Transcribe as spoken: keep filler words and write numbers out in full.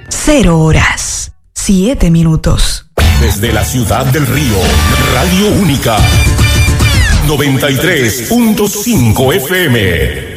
Cero horas, siete minutos. Desde la ciudad del Río, Radio Única, noventa y tres punto cinco F M.